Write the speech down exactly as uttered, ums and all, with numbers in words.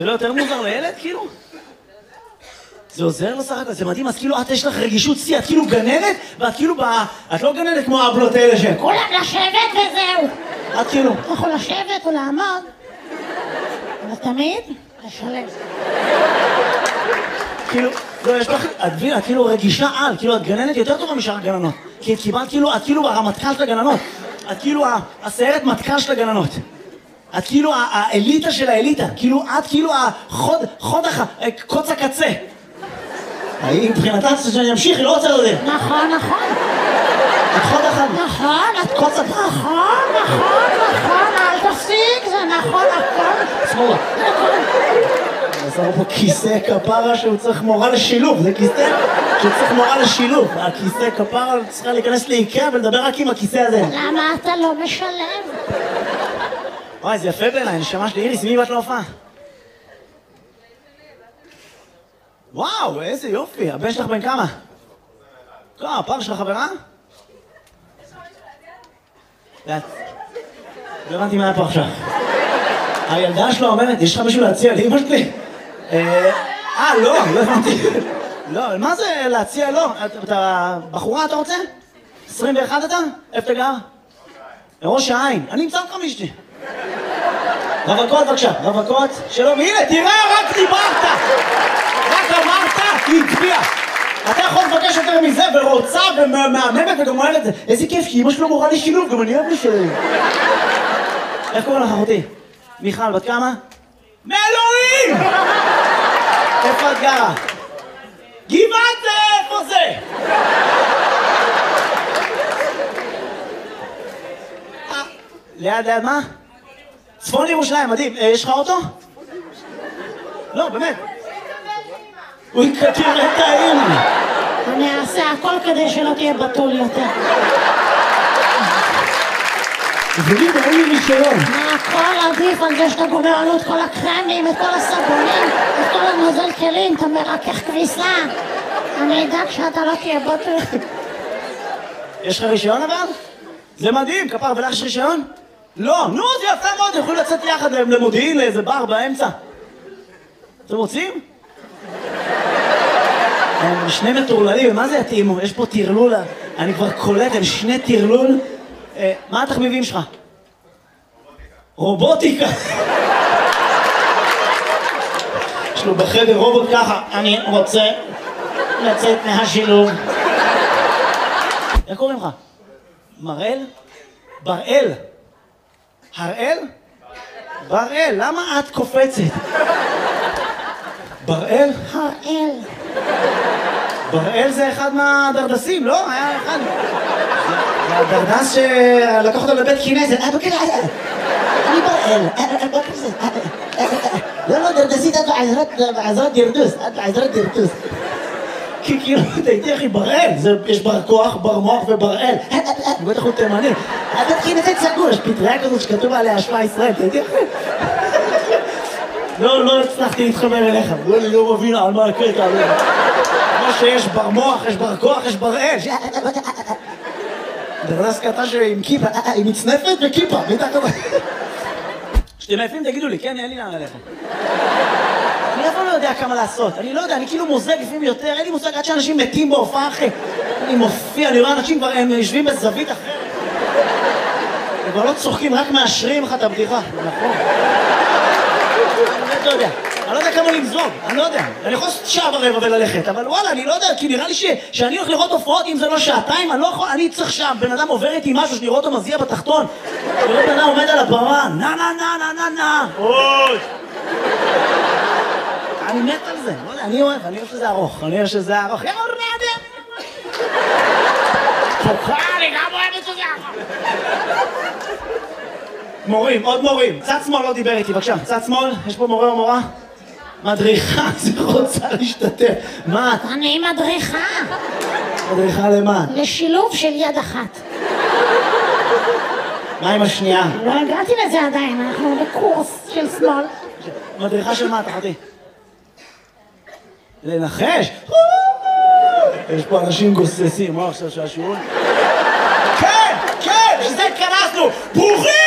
זה לא יותר מוזר לילד, כאילו? זה עוזר לו סך הכל, זה מדהים, אז כאילו את יש לך רגישות שיא, את כאילו גננת, ואת כאילו באה, את לא גננת כמו האבלות האלה שהן. כולם לשבת וזהו. את כאילו. אתה יכול לשבת או לעמוד, אבל תמיד לשלם. כאילו, לא, יש לך, את מבינה, את כאילו רגישה על, כאילו את גננת יותר טובה משאר הגננות. כי את קיבלת כאילו, את כאילו הרמטכ"ל של הגננות. את כאילו הסיירת מטכ"ל של הגננות. את כאילו האליטה של האליטה. כאילו, את כאילו החוד, חוד הח... קוץ הקצה. מבחינתה שאני אמשיך, היא לא רוצה לדעת. נכון, נכון. את חוד אחד. נכון, את קוץ הקצה. נכון, נכון, נכון, אל תפסיק, זה נכון, הכל. שמאלה. עזר פה כיסא כפרה שהוא צריך מורה לשילוב, זה כיסא שהוא צריך מורה לשילוב. הכיסא כפרה צריכה להיכנס לאיקאה ולדבר רק עם הכיסא הזה. למה אתה לא משלם? וואי, זה יפה בעיניי, נשמה שלי. איריס, מי בת להופעה? וואו, איזה יופי. הבן שלך בן כמה? לא, הפער שלך חברה? לא הבנתי מה היה פה עכשיו. הילדה שלו אומרת, יש לך מישהו להציע לאמא שלי? אה, לא, לא הבנתי. לא, מה זה להציע? לא. אתה בחורה, אתה רוצה? עשרים ואחת אתה? איפה אתה גר? לראש העין. אני אמצא אותך מישהי. רווקות בבקשה, רווקות שלום. הנה, תראה, רק דיברת. רק אמרת, היא הצביעה. אתה יכול לבקש יותר מזה ורוצה ומהממת וגם אומרת את זה. איזה כיף, כי אמא שלו מורה לי שילוב, גם אני אוהב לשלם. איך קוראים לך אחותי? מיכל, בת כמה? מאלוהים! איפה את גרה? גבעת זה, איפה זה? ליד, ליד מה? צפון ירושלים, מדהים. יש לך אוטו? לא, באמת. הוא יקטיר את האמא. אני אעשה הכל כדי שלא תהיה בתול יותר. ולי ואין לי רישיון. הכל עדיף על זה שאתה גומר עלו את כל הקרמים, את כל הסבונים, את כל הנוזל כלים, אתה מרכך כביסה. אני אדאג שאתה לא תהיה בתול. יש לך רישיון אבל? זה מדהים, כפר, ולך יש רישיון? לא, נו, זה יפה מאוד, יכולים לצאת יחד למודיעין לאיזה בר באמצע. אתם רוצים? הם שני מטורללים, מה זה יתאימו? יש פה תרלול, אני כבר קולט, הם שני תרלול. מה התחביבים שלך? רובוטיקה. יש לו בחדר רובוט ככה, אני רוצה לצאת מהשילוב. איך קוראים לך? מראל? בראל. הראל? בראל, למה את קופצת? בראל? הראל. בראל זה אחד מהדרדסים, לא? היה אחד. זה הדרדס שלקח אותו לבית כנסת. אני בראל. לא, לא, דרדסית, את בעזרת דרדוס. את בעזרת דרדוס. כי כאילו, תהייתי אחי, בראל. יש בר כוח, בר מוח ובראל. בטח הוא תימני. הבית כנסת סגור, יש פטריה כזאת שכתוב עליה שמע ישראל, תהייתי אחי. לא, לא הצלחתי להתחבר אליך. בוא לי לא מבין על מה הקטע. כמו שיש בר מוח, יש בר כוח, יש בראל. דרדס קטע שעם כיפה, עם מצנפת וכיפה. כשאתם עייפים תגידו לי, כן, אין לי לאן עליך. אני אף פעם לא יודע כמה לעשות. אני לא יודע, אני כאילו מוזג לפעמים יותר. אין לי מושג עד שאנשים מתים בהופעה אחרי. אני מופיע, אני רואה אנשים כבר, הם יושבים בזווית אחרת. הם כבר לא צוחקים, רק מאשרים לך את הבדיחה. נכון. אני לא יודע. אני לא יודע כמה למזוג, אני לא יודע. אני יכול לעשות שעה ורבע וללכת, אבל וואלה, אני לא יודע, כי נראה לי שאני הולך לראות הופעות, אם זה לא שעתיים, אני לא יכול, אני צריך שם, בן אדם עובר איתי משהו, שאני רואה אותו מזיע בתחתון. וראה בן אדם עומד על הבמה, נה נה נה נה נה נה. אוי! אני מת על זה, לא יודע, אני אוהב, אני אוהב שזה ארוך, אני אוהב שזה ארוך. יאללה, רעדה! תוכל, אני גם אוהב שזה ארוך. מורים, עוד מורים. צד שמאל לא דיבר איתי, בבקשה. צד שמאל, יש פה מורה או מורה? מדריכה, זה רוצה להשתתף. מה את? אני מדריכה. מדריכה למה? לשילוב של יד אחת. מה עם השנייה? לא הגעתי לזה עדיין, אנחנו בקורס של שמאל. מדריכה של מה, אחותי? לנחש? יש פה אנשים גוססים, מה עכשיו שהשיעור? כן, כן, שזה התכנסנו! ברוכים!